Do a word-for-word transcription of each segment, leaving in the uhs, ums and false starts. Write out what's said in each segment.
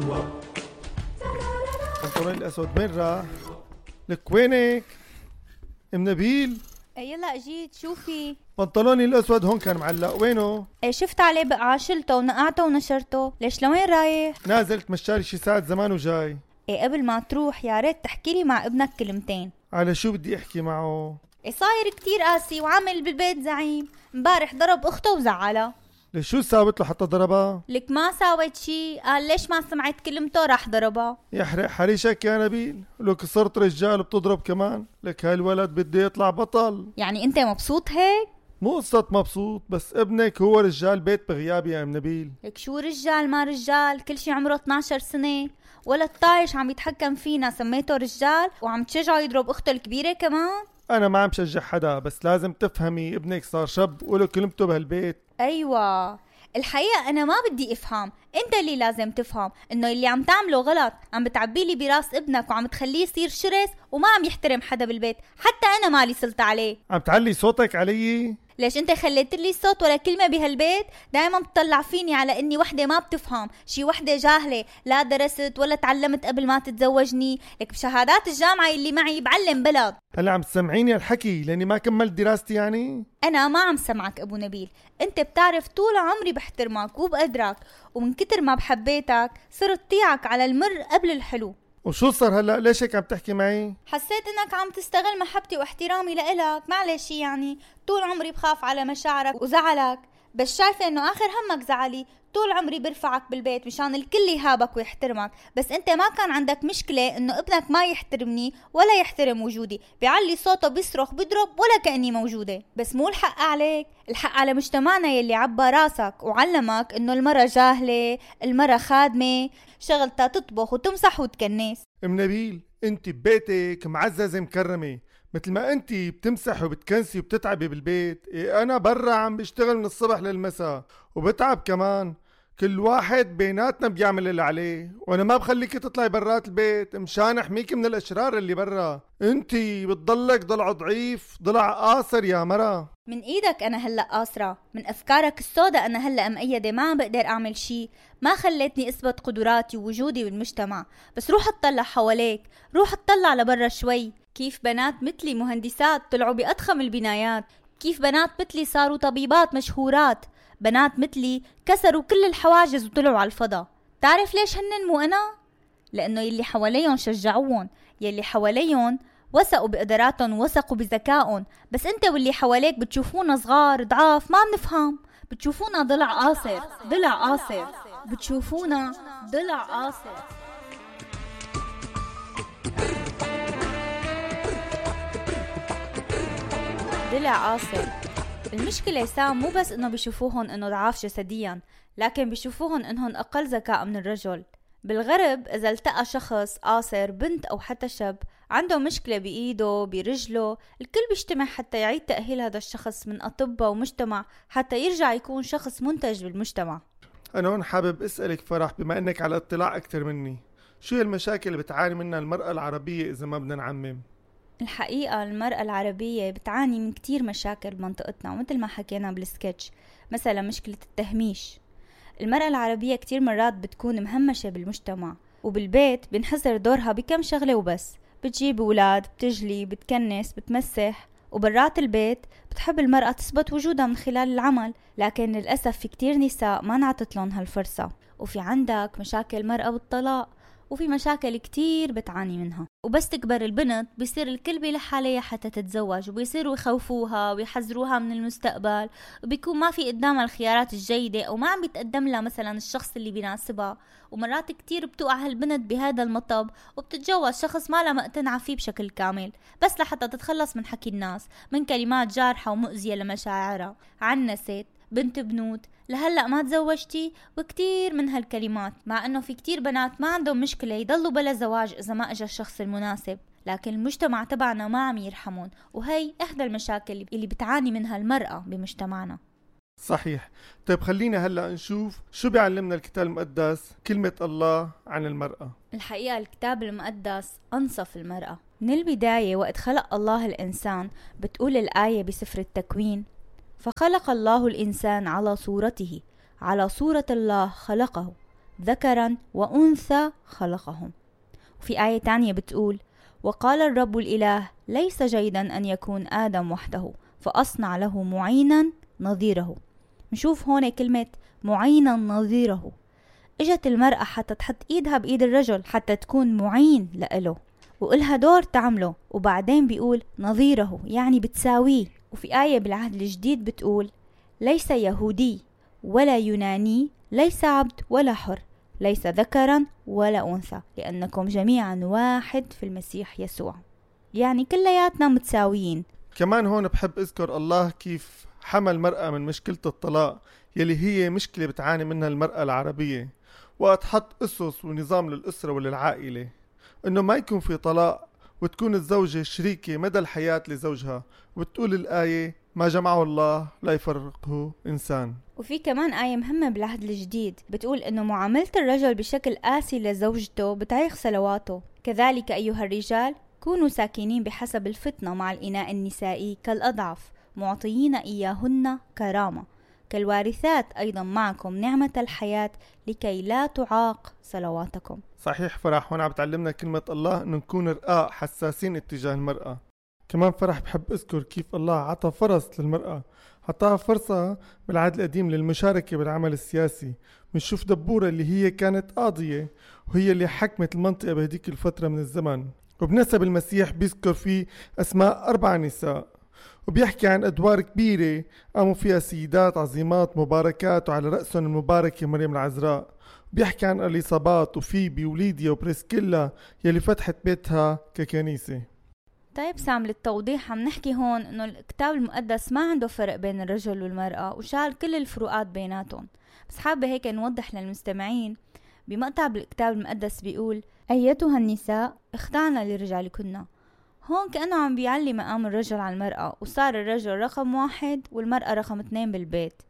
البنطلون الأسود وين راح؟ لك وينك؟ ام نبيل؟ ايه يلا اجيت. شوفي بنطلوني الأسود هون كان معلق، وينه؟ ايه شفت عليه بقعة، شلته ونقعته ونشرته. ليش لوين رايح؟ نازلت مشاري شي ساعة زمان وجاي. ايه قبل ما تروح يا ريت تحكي لي مع ابنك كلمتين. على شو بدي احكي معه؟ ايه صاير كتير قاسي وعامل بالبيت زعيم. امبارح ضرب اخته وزعلها. ليش شو ساوت له حتى ضربها؟ لك ما ساوت شي، قال ليش ما سمعت كلمته راح ضربها. يحرق حريشك يا نبيل، لك صرت رجال بتضرب كمان. لك هالولد بده يطلع بطل. يعني انت مبسوط هيك؟ مو قصة مبسوط، بس ابنك هو رجال بيت بغيابي يا ام نبيل. لك شو رجال ما رجال، كل شي عمره اثناشر سنة. ولد طايش عم يتحكم فينا سميته رجال وعم تشجعه يضرب اخته الكبيرة كمان. انا ما عم شجع حدا، بس لازم تفهمي ابنك صار شب وله كلمته بهالبيت. ايوه الحقيقة انا ما بدي افهم، انت اللي لازم تفهم انه اللي عم تعمله غلط. عم بتعبيلي براس ابنك وعم تخليه يصير شرس وما عم يحترم حدا بالبيت، حتى انا مالي سلطة عليه. عم تعلي صوتك علي؟ ليش انت خليت لي الصوت ولا كلمة بهالبيت؟ دايما بتطلع فيني على اني وحدة ما بتفهم، شي وحدة جاهلة لا درست ولا تعلمت قبل ما تتزوجني. لك بشهادات الجامعة اللي معي بعلم بلد. هلا عم تسمعيني الحكي لاني ما كملت دراستي يعني؟ انا ما عم سمعك ابو نبيل، انت بتعرف طول عمري بحترمك وبقدرك، ومن كتر ما بحبيتك صرت طيعك على المر قبل الحلو. وشو صار هلا؟ ليش هيك عم تحكي معي؟ حسيت انك عم تستغل محبتي واحترامي لإلك، معلش يعني طول عمري بخاف على مشاعرك وزعلك، بس شايفة انه اخر همك زعلي. طول عمري برفعك بالبيت مشان الكل يهابك ويحترمك، بس انت ما كان عندك مشكلة انه ابنك ما يحترمني ولا يحترم وجودي، بيعلي صوته بيصرخ بيضرب ولا كأني موجودة. بس مو الحق عليك، الحق على مجتمعنا يلي عبى راسك وعلمك انه المرة جاهلة، المرة خادمة، شغلتها تطبخ وتمسح وتكنس. ام نبيل انت ببيتك معززة مكرمة، مثل ما انت بتمسح وبتكنسي وبتتعبي بالبيت. إيه انا برا عم بشتغل من الصبح للمساء وبتعب كمان. كل واحد بيناتنا بيعمل اللي عليه، وانا ما بخليكي تطلعي برات البيت مشان احميكي من الاشرار اللي برا. انت بتضلك ضلع ضعيف، ضلع قاصر يا مرا. من ايدك انا هلأ قاصرة، من افكارك السوداء انا هلأ مقيدة، ما عم بقدر اعمل شي، ما خلتني اثبت قدراتي ووجودي بالمجتمع. بس روح اطلع حواليك، روح اطلع لبرا شوي. كيف بنات مثلي مهندسات طلعوا بأضخم البنايات، كيف بنات مثلي صاروا طبيبات مشهورات، بنات مثلي كسروا كل الحواجز وطلعوا على الفضاء. تعرف ليش هنن مو انا؟ لانه يلي حواليهم شجعوهم، يلي حواليهم وثقوا بقدراتهم وثقوا بذكائهم. بس انت واللي حواليك بتشوفونا صغار ضعاف، ما بنفهم، بتشوفونا ضلع قاصر، ضلع قاصر، بتشوفونا ضلع قاصر. ضلع قاصر. المشكلة سام مو بس انه بيشوفوهن انه ضعاف جسديا، لكن بيشوفوهن انهن اقل ذكاء من الرجل. بالغرب اذا التقى شخص قاصر، بنت او حتى شاب عنده مشكلة بايده برجله، الكل بيجتمع حتى يعيد تأهيل هذا الشخص من اطباء ومجتمع حتى يرجع يكون شخص منتج بالمجتمع. انا هون حابب اسألك فرح، بما انك على اطلاع اكتر مني، شو هي المشاكل اللي بتعاني منها المرأة العربية اذا ما بدنا نعمم؟ الحقيقة المرأة العربية بتعاني من كتير مشاكل بمنطقتنا، ومثل ما حكينا بالسكتش، مثلا مشكلة التهميش. المرأة العربية كتير مرات بتكون مهمشة بالمجتمع، وبالبيت بنحصر دورها بكم شغلة وبس، بتجيب أولاد، بتجلي، بتكنس، بتمسح، وبرات البيت بتحب المرأة تثبت وجودها من خلال العمل. لكن للأسف في كتير نساء ما نعطتلن هالفرصة، وفي عندك مشاكل مرأة بالطلاق، وفي مشاكل كتير بتعاني منها. وبس تكبر البنت بيصير الكل بيلح عليها حتى تتزوج، وبيصيروا يخوفوها ويحذروها من المستقبل، وبيكون ما في قدامها الخيارات الجيدة، أو ما عم بيتقدم لها مثلا الشخص اللي بيناسبها. ومرات كتير بتوقع هالبنت بهذا المطب وبتتجوز شخص ما لها مقتنعة فيه بشكل كامل، بس لحتى تتخلص من حكي الناس، من كلمات جارحة ومؤذية لمشاعرها. عنست، بنت بنوت، لهلأ ما تزوجتي، وكتير من هالكلمات. مع انه في كتير بنات ما عندهم مشكلة يضلوا بلا زواج اذا ما اجى الشخص المناسب، لكن المجتمع تبعنا ما عم يرحمون، وهي احدى المشاكل اللي بتعاني منها المرأة بمجتمعنا. صحيح. طيب خلينا هلأ نشوف شو بيعلمنا الكتاب المقدس، كلمة الله عن المرأة. الحقيقة الكتاب المقدس أنصف المرأة من البداية. وقت خلق الله الإنسان بتقول الآية بسفر التكوين: فخلق الله الإنسان على صورته، على صورة الله خلقه، ذكرا وأنثى خلقهم. وفي آية تانية بتقول: وقال الرب الإله ليس جيدا أن يكون آدم وحده فأصنع له معينا نظيره. نشوف هون كلمة معينا نظيره. اجت المرأة حتى تحط ايدها بايد الرجل حتى تكون معين لإله وإلها دور تعمله، وبعدين بيقول نظيره يعني بتساويه. وفي آية بالعهد الجديد بتقول: ليس يهودي ولا يوناني، ليس عبد ولا حر، ليس ذكرا ولا أنثى، لأنكم جميعا واحد في المسيح يسوع. يعني كلياتنا متساويين. كمان هون بحب اذكر الله كيف حمى المرأة من مشكلة الطلاق يلي هي مشكلة بتعاني منها المرأة العربية، وقت حط أسس ونظام للأسرة وللعائلة إنه ما يكون في طلاق، وتكون الزوجة شريكة مدى الحياة لزوجها. وبتقول الآية: ما جمعه الله لا يفرقه إنسان. وفي كمان آية مهمة بالعهد الجديد بتقول إنه معاملة الرجل بشكل قاسي لزوجته بتعيق صلواته. كذلك أيها الرجال كونوا ساكنين بحسب الفطنة مع الإناء النسائي كالأضعف، معطيين إياهن كرامة، كالوارثات أيضا معكم نعمة الحياة لكي لا تعاق صلواتكم. صحيح فرح، هون عم بتعلمنا كلمة الله إنه نكون رقاق حساسين اتجاه المرأة. كمان فرح بحب أذكر كيف الله عطى فرص للمرأة، عطاها فرصة بالعهد القديم للمشاركة بالعمل السياسي. بنشوف دبورة اللي هي كانت قاضية وهي اللي حكمت المنطقة بهديك الفترة من الزمن. وبنسب المسيح بيذكر فيه أسماء أربع نساء، وبيحكي عن أدوار كبيرة قاموا فيها سيدات عظيمات مباركات، وعلى رأسهم المباركة مريم العذراء. بيحكي عن أليصابات وفيبي وليديا وبريسكيلا يلي فتحت بيتها ككنيسة. طيب سام، للتوضيح عم نحكي هون إنه الكتاب المقدس ما عنده فرق بين الرجل والمرأة وشال كل الفروقات بيناتهم، بس حابة هيك نوضح للمستمعين بمقطع بالكتاب المقدس بيقول: أيتها النساء اخضعنا لرجالكن. هون كأنه عم بيعلي مقام الرجل على المرأة، وصار الرجل رقم واحد والمرأة رقم اثنين بالبيت.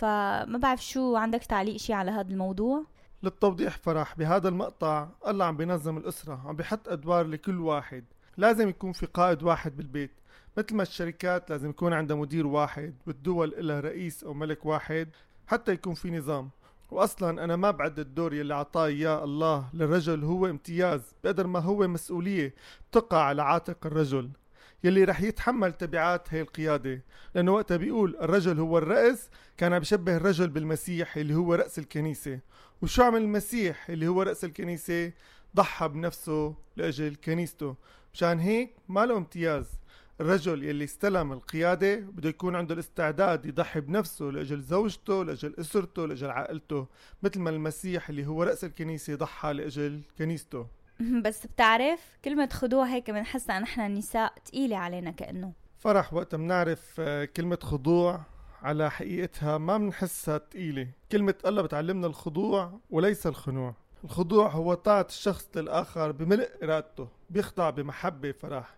فما بعرف شو عندك تعليق شي على هذا الموضوع؟ للتوضيح فرح، بهذا المقطع الله عم بينظم الأسرة، عم بيحط أدوار لكل واحد. لازم يكون في قائد واحد بالبيت، مثل ما الشركات لازم يكون عندها مدير واحد، والدول إلها رئيس أو ملك واحد حتى يكون في نظام. وأصلا أنا ما بعد الدور يلي عطاه إياه الله للرجل هو امتياز بقدر ما هو مسؤولية تقع على عاتق الرجل يلي رح يتحمل تبعات هاي القيادة. لأنه وقتها بيقول الرجل هو الرأس، كان بيشبه الرجل بالمسيح اللي هو رأس الكنيسة. وشو عمل المسيح اللي هو رأس الكنيسة؟ ضحى بنفسه لأجل كنيسته. مشان هيك ما له امتياز. الرجل يلي استلم القيادة بده يكون عنده الاستعداد يضحي بنفسه لأجل زوجته، لأجل أسرته، لأجل عائلته، مثل ما المسيح اللي هو رأس الكنيسة ضحى لأجل كنيسته. بس بتعرف كلمة خضوع هيك بنحسها نحن النساء تقيلة علينا كأنه. فرح وقت منعرف كلمة خضوع على حقيقتها ما بنحسها تقيلة. كلمة الله بتعلمنا الخضوع وليس الخنوع. الخضوع هو طاعة الشخص للآخر بملء إرادته، بيخضع بمحبة فرح،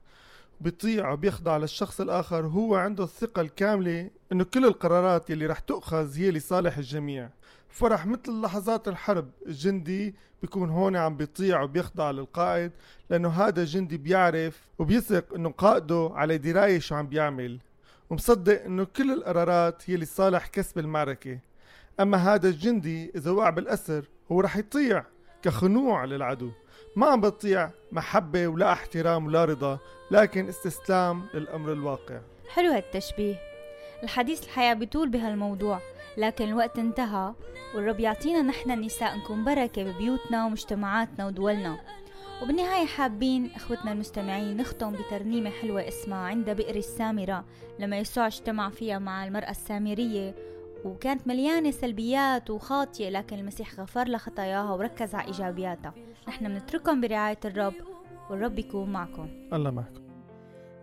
بيطيع وبيخضع للشخص الآخر. هو عنده الثقة الكاملة إنه كل القرارات يلي رح تؤخذ هي لصالح الجميع. فرح مثل لحظات الحرب الجندي بيكون هون عم بيطيع وبيخضع للقائد، لأنه هذا الجندي بيعرف وبيثق إنه قائده على دراية شو عم بيعمل، ومصدق إنه كل القرارات هي لصالح كسب المعركة. أما هذا الجندي إذا وقع بالأسر هو رح يطيع كخنوع للعدو، ما عم بطيع محبة ولا احترام ولا رضا، لكن استسلام للأمر الواقع. حلو هالتشبيه. الحديث الحياة بيطول بهالموضوع، لكن الوقت انتهى، والرب يعطينا نحن النساء نكون بركة ببيوتنا ومجتمعاتنا ودولنا. وبالنهاية حابين اخوتنا المستمعين نختم بترنيمة حلوة اسمها عند بئر السامرة، لما يسوع اجتمع فيها مع المرأة السامرية وكانت مليانة سلبيات وخاطية، لكن المسيح غفر لها خطاياها وركز على إيجابياتها. نحن بنترككم برعاية الرب، والرب يكون معكم. الله معكم.